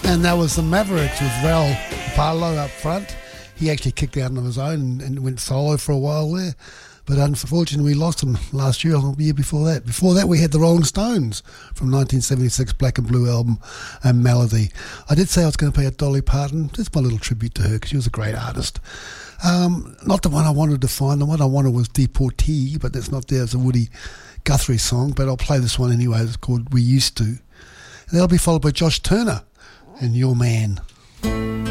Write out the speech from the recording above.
And that was the Mavericks with Val Parlow up front. He actually kicked out on his own and went solo for a while there. But unfortunately, we lost him last year or the year before that. Before that, we had the Rolling Stones from 1976, Black and Blue album and Melody. I did say I was going to play a Dolly Parton. Just my little tribute to her because she was a great artist. Not the one I wanted to find. The one I wanted was Deportee, but that's not there. It's a Woody Guthrie song, but I'll play this one anyway. It's called We Used To. And that'll be followed by Josh Turner and Your Man.